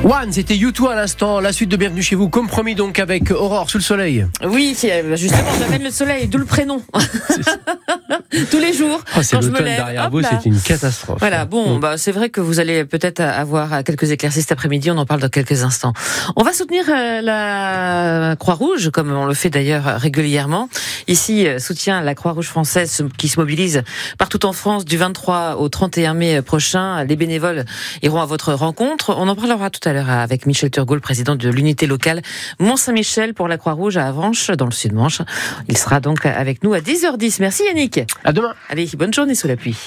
One, c'était U2 à l'instant, la suite de Bienvenue chez vous, comme promis donc avec Aurore sous le soleil. Oui, justement, j'amène le soleil, d'où le prénom. Tous les jours, c'est quand je me l'automne lève. derrière vous, c'est une catastrophe. Voilà, bon, c'est vrai que vous allez peut-être avoir quelques éclaircies cet après-midi, on en parle dans quelques instants. On va soutenir la Croix-Rouge, comme on le fait d'ailleurs régulièrement. Ici, soutien à la Croix-Rouge française qui se mobilise partout en France du 23 au 31 mai prochain. Les bénévoles iront à votre rencontre. On en parlera tout à l'heure avec Michel Turgot, le président de l'unité locale Mont-Saint-Michel pour la Croix-Rouge à Avranches, dans le Sud-Manche. Il sera donc avec nous à 10h10. Merci Yannick. À demain. Allez, bonne journée sous la pluie.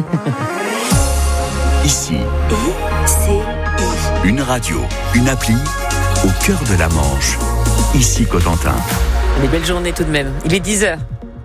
Ici, une radio, une appli au cœur de la Manche. Ici Cotentin. Allez, belle journée tout de même. Il est 10h.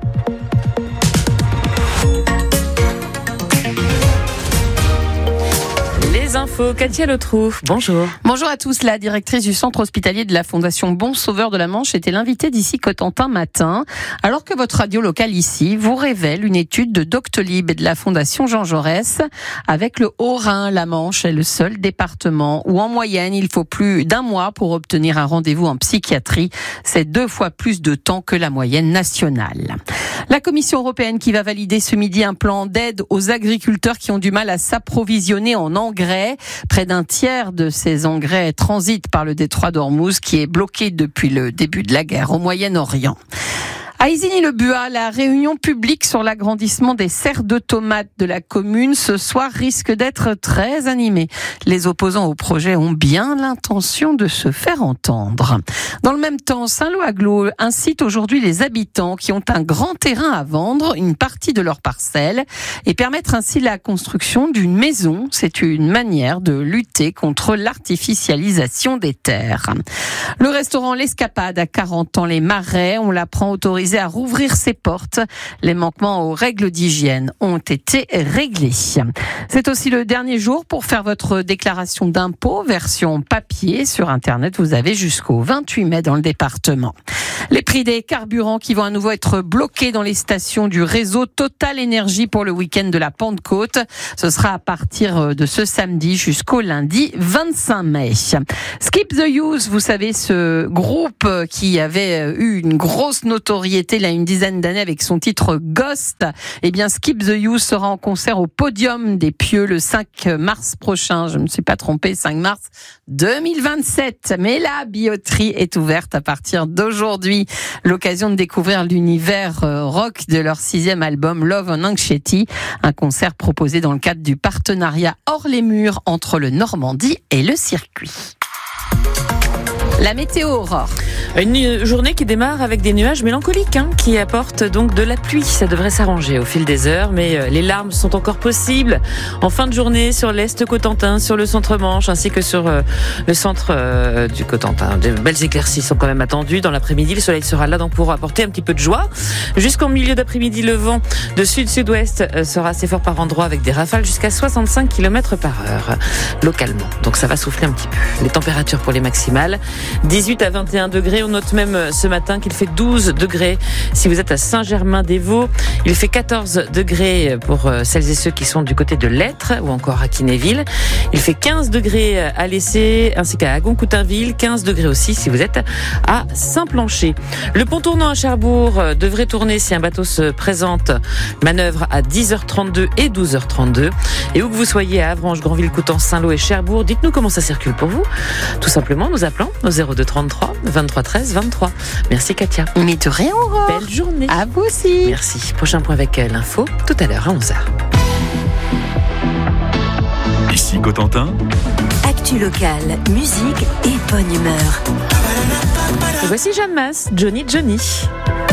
Les infos, Katia Letroux, bonjour. Bonjour à tous, la directrice du centre hospitalier de la Fondation Bon Sauveur de la Manche était l'invitée d'ici Cotentin matin, alors que votre radio locale ici vous révèle une étude de Doctolib et de la Fondation Jean Jaurès. Avec le Haut-Rhin, la Manche est le seul département où en moyenne il faut plus d'un mois pour obtenir un rendez-vous en psychiatrie. C'est 2 fois plus de temps que la moyenne nationale. La Commission européenne qui va valider ce midi un plan d'aide aux agriculteurs qui ont du mal à s'approvisionner en engrais. Près d'un tiers de ces engrais transitent par le détroit d'Ormuz qui est bloqué depuis le début de la guerre au Moyen-Orient. À Isigny-le-Buat, la réunion publique sur l'agrandissement des serres de tomates de la commune ce soir risque d'être très animée. Les opposants au projet ont bien l'intention de se faire entendre. Dans le même temps, Saint-Lô-Aglo incite aujourd'hui les habitants qui ont un grand terrain à vendre une partie de leur parcelle et permettre ainsi la construction d'une maison. C'est une manière de lutter contre l'artificialisation des terres. Le restaurant L'Escapade à 40 ans les Marais, on l'apprend autorisé à rouvrir ses portes. Les manquements aux règles d'hygiène ont été réglés. C'est aussi le dernier jour pour faire votre déclaration d'impôt, version papier. Sur Internet, vous avez jusqu'au 28 mai dans le département. Les prix des carburants qui vont à nouveau être bloqués dans les stations du réseau Total Énergie pour le week-end de la Pentecôte. Ce sera à partir de ce samedi jusqu'au lundi 25 mai. Skip the Use, vous savez, ce groupe qui avait eu une grosse notoriété il y a une dizaine d'années avec son titre Ghost. Eh bien, Skip the Use sera en concert au Podium des Pieux le 5 mars prochain. Je ne me suis pas trompée, 5 mars 2027. Mais la billetterie est ouverte à partir d'aujourd'hui. L'occasion de découvrir l'univers rock de leur 6e album Love on Anxiety. Un concert proposé dans le cadre du partenariat Hors les Murs entre le Normandie et le circuit. La météo, Aurore. Une journée qui démarre avec des nuages mélancoliques qui apportent donc de la pluie. Ça devrait s'arranger au fil des heures, mais les larmes sont encore possibles en fin de journée sur l'Est Cotentin, sur le centre-Manche, ainsi que sur le centre du Cotentin. De belles éclaircies sont quand même attendues. Dans l'après-midi, le soleil sera là donc pour apporter un petit peu de joie. Jusqu'en milieu d'après-midi, le vent de sud-sud-ouest sera assez fort par endroits avec des rafales jusqu'à 65 km par heure localement. Donc ça va souffler un petit peu. Les températures pour les maximales, 18 à 21 degrés. On note même ce matin qu'il fait 12 degrés si vous êtes à Saint-Germain-des-Vaux. Il fait 14 degrés pour celles et ceux qui sont du côté de Lettres ou encore à Kinéville. Il fait 15 degrés à Lessé ainsi qu'à Agon-Coutainville. 15 degrés aussi si vous êtes à Saint-Plancher. Le pont tournant à Cherbourg devrait tourner si un bateau se présente. Manœuvre à 10h32 et 12h32. Et où que vous soyez à Avranches, Granville, Coutances, Saint-Lô et Cherbourg, dites-nous comment ça circule pour vous. Tout simplement, nous appelons au 02 33 23 13 23. Merci Katia. Mais de rien, Aurore. Belle journée. À vous aussi. Merci. Prochain point avec l'info, tout à l'heure à 11h. Ici Cotentin. Actu locale, musique et bonne humeur. Et voici Jeanne Masse, Johnny.